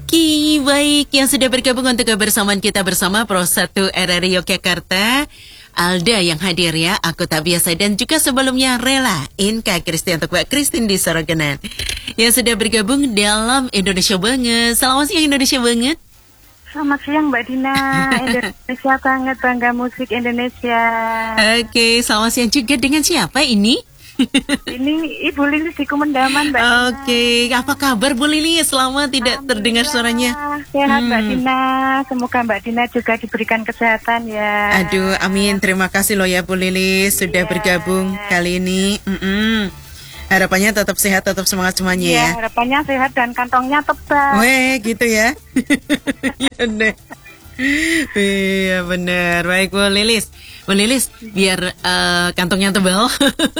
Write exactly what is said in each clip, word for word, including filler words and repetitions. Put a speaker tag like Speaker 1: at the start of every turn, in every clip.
Speaker 1: Oke, baik. Yang sudah bergabung untuk kebersamaan kita bersama Pro satu R R I Yogyakarta, Alda yang hadir ya, Aku Tak Biasa, dan juga sebelumnya Rela, Inka Kristi untuk Mbak Kristin di Sorogenan. Yang sudah bergabung dalam Indonesia Banget. Selamat siang Indonesia Banget.
Speaker 2: Selamat siang Mbak Dina, Indonesia Banget, bangga musik Indonesia.
Speaker 1: Oke, selamat siang juga dengan siapa ini?
Speaker 2: Ini Ibu Lilis di Kumendaman Mbak Dina.
Speaker 1: Oke, apa kabar Bu Lilis? Selama tidak terdengar suaranya.
Speaker 2: Sehat
Speaker 1: hmm.
Speaker 2: Mbak Dina, semoga Mbak Dina juga diberikan kesehatan ya.
Speaker 1: Aduh, amin. Terima kasih loh ya Bu Lilis sudah yeah. bergabung kali ini. Mm-mm. Harapannya tetap sehat, tetap semangat semuanya ya.
Speaker 2: Ya, harapannya sehat dan kantongnya tebal.
Speaker 1: Weh, gitu ya. Iya deh. Iya benar. Baik Bu Lilis. Bu Lilis, biar uh, kantongnya tebal.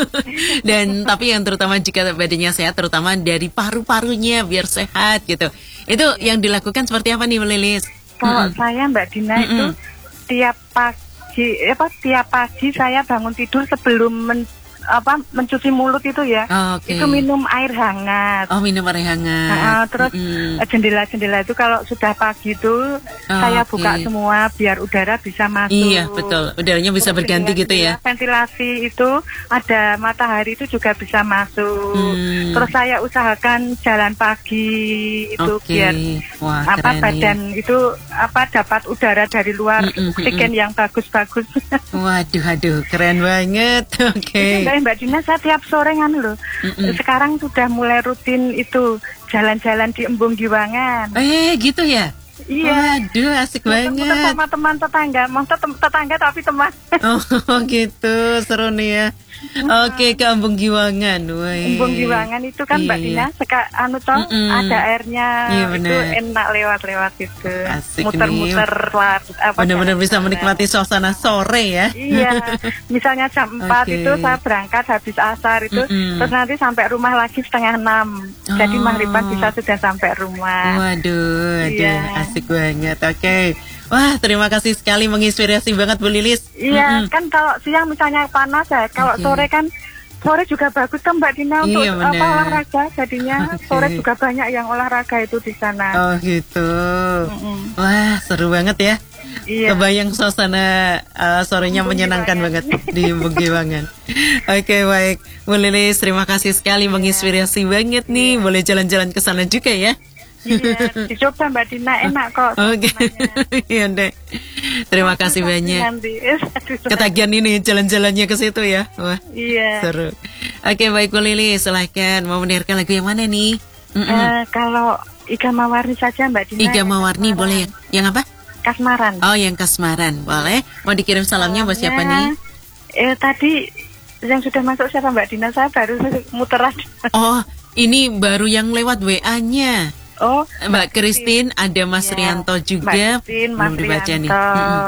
Speaker 1: Dan tapi yang terutama jika badannya sehat, terutama dari paru-parunya biar sehat gitu. Itu yang dilakukan seperti apa nih Bu Lilis?
Speaker 2: Kalau
Speaker 1: Mm-mm.
Speaker 2: saya Mbak Dina
Speaker 1: Mm-mm.
Speaker 2: itu tiap pagi apa tiap pagi saya bangun tidur sebelum men, apa mencuci mulut itu ya.
Speaker 1: Oh, okay.
Speaker 2: Itu minum air hangat.
Speaker 1: Oh, minum air hangat.
Speaker 2: Nah, terus
Speaker 1: mm-hmm.
Speaker 2: jendela-jendela itu kalau sudah pagi itu oh, saya okay. buka semua biar udara bisa masuk.
Speaker 1: Iya, betul. Udaranya bisa terus berganti gitu ya.
Speaker 2: Ventilasi itu ada matahari itu juga bisa masuk. Hmm. Terus saya usahakan jalan pagi itu okay. biar
Speaker 1: Wah,
Speaker 2: apa
Speaker 1: keren,
Speaker 2: badan
Speaker 1: ya.
Speaker 2: itu apa dapat udara dari luar, mm-mm, oksigen yang bagus-bagus.
Speaker 1: Waduh, aduh, keren banget. Oke. Okay.
Speaker 2: Mbak Dina, saya tiap sore kan loh. Mm-mm. Sekarang sudah mulai rutin itu jalan-jalan di Embung Giwangan.
Speaker 1: Eh, gitu ya?
Speaker 2: Iya.
Speaker 1: Waduh, asik banget.
Speaker 2: Sama teman tetangga, maksudnya tetangga tapi teman.
Speaker 1: Oh, gitu, seru nih ya. Oke, ke Embung Giwangan. Wey.
Speaker 2: Embung Giwangan itu kan Mbak Dina, seka, anu toh
Speaker 1: Mm-mm.
Speaker 2: ada airnya,
Speaker 1: iya,
Speaker 2: itu enak lewat-lewat itu.
Speaker 1: Asik
Speaker 2: muter-muter lah.
Speaker 1: Benar-benar bisa menikmati suasana sore ya.
Speaker 2: Iya, misalnya jam empat
Speaker 1: okay.
Speaker 2: itu saya berangkat habis asar itu, Mm-mm. terus nanti sampai rumah lagi setengah enam. Oh. Jadi maghriban bisa sudah sampai rumah.
Speaker 1: Waduh, aduh,
Speaker 2: iya.
Speaker 1: asik banget. Oke. Okay. Wah, terima kasih sekali, menginspirasi banget Bu Lilis.
Speaker 2: Iya, mm-hmm. kan kalau siang misalnya panas ya, kalau okay. sore kan sore juga bagus kan Mbak Dina untuk iya, apa olahraga, jadinya okay. sore juga banyak yang olahraga itu di sana.
Speaker 1: Oh gitu. Mm-hmm. Wah, seru banget ya. Iya. Kebayang suasana uh, sorenya Embung menyenangkan Giwangan. Banget di Embung Giwangan. Oke, okay, baik. Bu Lilis, terima kasih sekali, menginspirasi yeah. banget nih. Yeah. Boleh jalan-jalan ke sana juga ya.
Speaker 2: Iya, dicoba Mbak Dina, enak kok.
Speaker 1: Oke, iya deh. Terima kasih banyak. Ketagihan ini jalan-jalannya ke situ ya. Wah,
Speaker 2: iya.
Speaker 1: Seru. Oke, baik Bu Lili, silahkan mau mendengarkan lagu yang mana nih?
Speaker 2: Uh, kalau Iga Mawarni saja Mbak Dina.
Speaker 1: Iga Mawarni boleh. Yang apa?
Speaker 2: Kasmaran.
Speaker 1: Oh, yang Kasmaran, boleh. Mau dikirim salamnya buat siapa nih?
Speaker 2: Eh tadi yang sudah masuk siapa Mbak Dina? Saya baru muteran.
Speaker 1: Oh, ini baru yang lewat W A-nya.
Speaker 2: Oh,
Speaker 1: Mbak Kristin, ada Mas ya, Rianto juga.
Speaker 2: Mbak Kristin, Mas Rianto,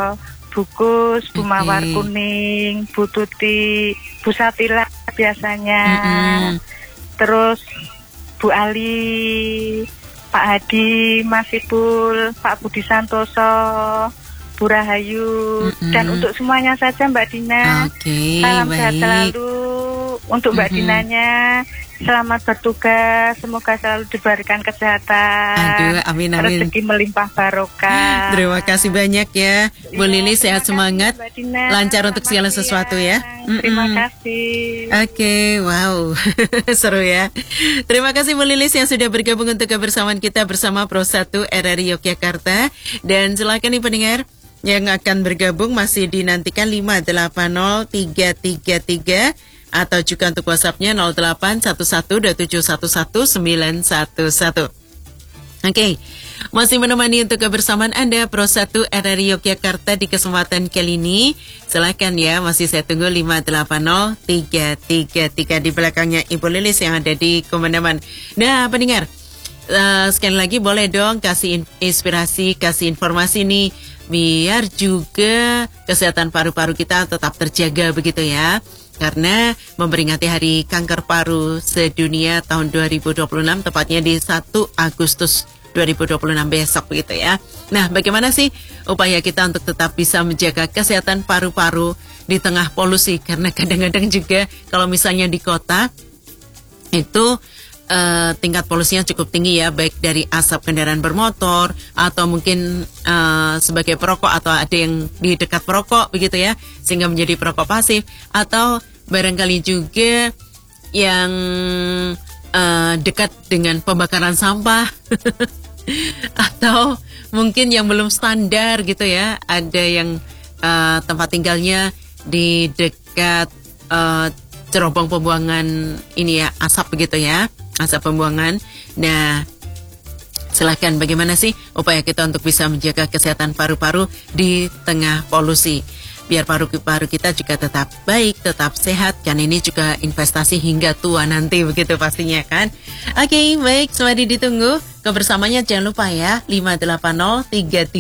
Speaker 2: Bukus, Bu okay. Mawar Kuning, Bu Tuti, Bu Satila biasanya. Mm-hmm. Terus Bu Ali, Pak Hadi, Mas Ipul, Pak Budi Santoso, Bu Rahayu, mm-hmm. dan untuk semuanya saja Mbak Dina.
Speaker 1: Okay,
Speaker 2: salam
Speaker 1: baik.
Speaker 2: sehat selalu untuk Mbak mm-hmm. Dinanya. Selamat bertugas, semoga selalu diberikan kesehatan.
Speaker 1: Aduh, amin amin.
Speaker 2: Rezeki melimpah barokah.
Speaker 1: Terima kasih banyak ya, Bu Lili, sehat semangat, lancar untuk segala sesuatu ya.
Speaker 2: Terima Mm-mm. kasih.
Speaker 1: Oke, okay, wow, seru ya. Terima kasih Bu Lilis yang sudah bergabung untuk kebersamaan kita bersama Pro satu R R I Yogyakarta. Dan silakan nih pendengar yang akan bergabung masih dinantikan lima delapan nol tiga tiga tiga. Atau juga untuk WhatsApp-nya nol delapan satu satu dua tujuh satu satu sembilan satu satu. Oke, okay. Masih menemani untuk kebersamaan Anda Pro satu R R I Yogyakarta di kesempatan kali ini. Silakan ya, masih saya tunggu lima delapan nol tiga tiga tiga di belakangnya Ibu Lilis yang ada di Kumendaman. Nah, pendengar, uh, sekali lagi boleh dong kasih inspirasi, kasih informasi nih, biar juga kesehatan paru-paru kita tetap terjaga begitu ya. Karena memperingati Hari Kanker Paru Sedunia tahun dua ribu dua puluh enam, tepatnya di satu Agustus dua ribu dua puluh enam besok begitu ya. Nah, bagaimana sih upaya kita untuk tetap bisa menjaga kesehatan paru-paru di tengah polusi? Karena kadang-kadang juga kalau misalnya di kota itu uh, tingkat polusinya cukup tinggi ya, baik dari asap kendaraan bermotor atau mungkin uh, sebagai perokok atau ada yang di dekat perokok begitu ya, sehingga menjadi perokok pasif, atau barangkali juga yang uh, dekat dengan pembakaran sampah atau mungkin yang belum standar gitu ya, ada yang uh, tempat tinggalnya di dekat uh, cerobong pembuangan ini ya, asap begitu ya, asap pembuangan. Nah, silahkan bagaimana sih upaya kita untuk bisa menjaga kesehatan paru-paru di tengah polusi, biar paru-paru kita juga tetap baik, tetap sehat, kan ini juga investasi hingga tua nanti begitu pastinya kan. Oke, baik, selamat ditunggu kebersamanya, jangan lupa ya lima delapan nol tiga tiga